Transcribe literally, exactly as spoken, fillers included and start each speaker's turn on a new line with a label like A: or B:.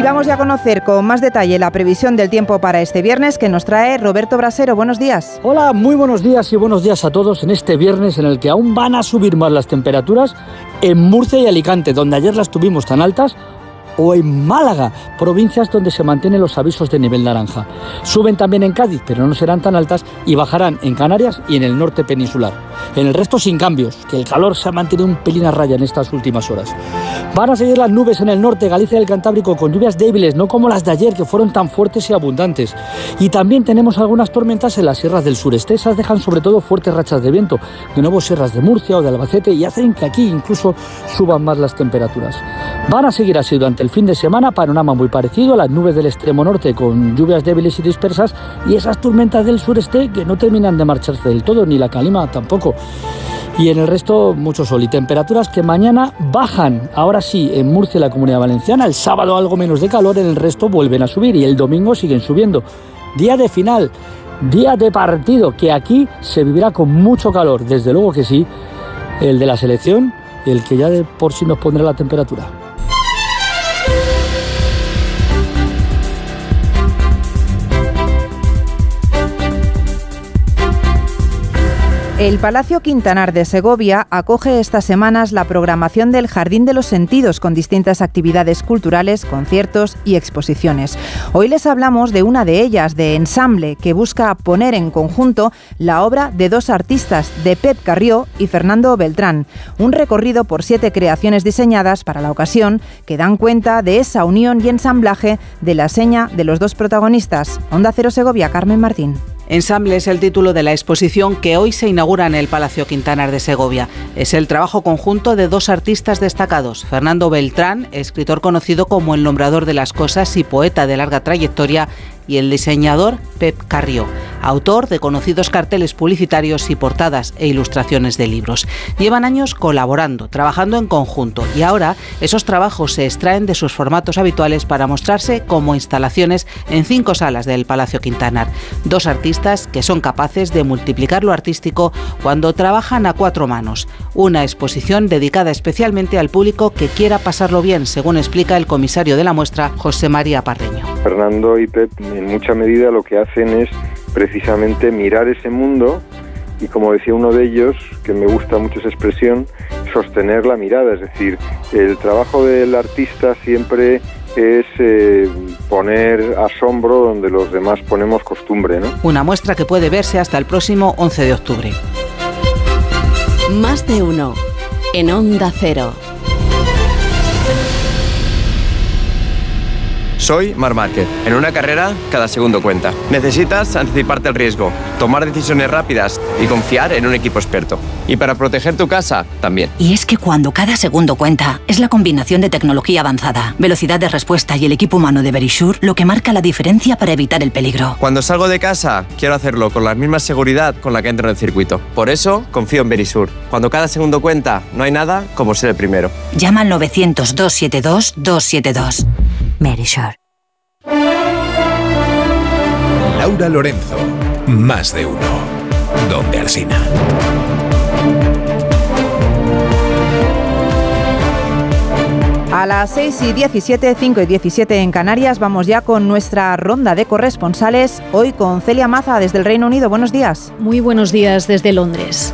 A: vamos ya a conocer con más detalle la previsión del tiempo para este viernes que nos trae Roberto Brasero. Buenos días.
B: Hola, muy buenos días y buenos días a todos en este viernes en el que aún van a subir más las temperaturas en Murcia y Alicante, donde ayer las tuvimos tan altas, o en Málaga, provincias donde se mantienen los avisos de nivel naranja. Suben también en Cádiz, pero no serán tan altas, y bajarán en Canarias y en el norte peninsular. En el resto sin cambios, que el calor se ha mantenido un pelín a raya en estas últimas horas. Van a seguir las nubes en el norte, Galicia y el Cantábrico, con lluvias débiles, no como las de ayer, que fueron tan fuertes y abundantes. Y también tenemos algunas tormentas en las sierras del sureste. Esas dejan sobre todo fuertes rachas de viento, de nuevo sierras de Murcia o de Albacete, y hacen que aquí incluso suban más las temperaturas. Van a seguir así durante el fin de semana, panorama muy parecido a las nubes del extremo norte con lluvias débiles y dispersas, y esas tormentas del sureste que no terminan de marcharse del todo, ni la calima tampoco. Y en el resto mucho sol y temperaturas que mañana bajan, ahora sí, en Murcia y la Comunidad Valenciana, el sábado algo menos de calor, en el resto vuelven a subir y el domingo siguen subiendo. Día de final, día de partido, que aquí se vivirá con mucho calor, desde luego que sí, el de la selección, el que ya de por sí nos pondrá la temperatura.
A: El Palacio Quintanar de Segovia acoge estas semanas la programación del Jardín de los Sentidos con distintas actividades culturales, conciertos y exposiciones. Hoy les hablamos de una de ellas, de Ensamble, que busca poner en conjunto la obra de dos artistas, de Pep Carrió y Fernando Beltrán. Un recorrido por siete creaciones diseñadas para la ocasión que dan cuenta de esa unión y ensamblaje de la seña de los dos protagonistas. Onda Cero Segovia, Carmen Martín.
C: Ensamble es el título de la exposición que hoy se inaugura en el Palacio Quintanar de Segovia. Es el trabajo conjunto de dos artistas destacados, Fernando Beltrán, escritor conocido como el nombrador de las cosas y poeta de larga trayectoria, y el diseñador Pep Carrió, autor de conocidos carteles publicitarios y portadas e ilustraciones de libros. Llevan años colaborando, trabajando en conjunto, y ahora esos trabajos se extraen de sus formatos habituales para mostrarse como instalaciones en cinco salas del Palacio Quintanar. Dos artistas que son capaces de multiplicar lo artístico cuando trabajan a cuatro manos. Una exposición dedicada especialmente al público que quiera pasarlo bien, según explica el comisario de la muestra, José María Parreño.
D: Fernando y Pep en mucha medida lo que hacen es precisamente mirar ese mundo y, como decía uno de ellos, que me gusta mucho esa expresión, sostener la mirada. Es decir, el trabajo del artista siempre es eh, poner asombro donde los demás ponemos costumbre, ¿no?
C: Una muestra que puede verse hasta el próximo once de octubre.
E: Más de uno en Onda Cero.
F: Soy Marc Márquez. En una carrera, cada segundo cuenta. Necesitas anticiparte al riesgo, tomar decisiones rápidas y confiar en un equipo experto. Y para proteger tu casa, también.
G: Y es que cuando cada segundo cuenta, es la combinación de tecnología avanzada, velocidad de respuesta y el equipo humano de Verisure lo que marca la diferencia para evitar el peligro.
F: Cuando salgo de casa, quiero hacerlo con la misma seguridad con la que entro en el circuito. Por eso, confío en Verisure. Cuando cada segundo cuenta, no hay nada como ser el primero.
G: Llama al novecientos, doscientos setenta y dos, doscientos setenta y dos. Verisure.
H: Laura Lorenzo, Más de uno. Donde Alsina.
A: A las seis y diecisiete, cinco y diecisiete en Canarias, vamos ya con nuestra ronda de corresponsales, hoy con Celia Maza desde el Reino Unido. Buenos días.
I: Muy buenos días desde Londres.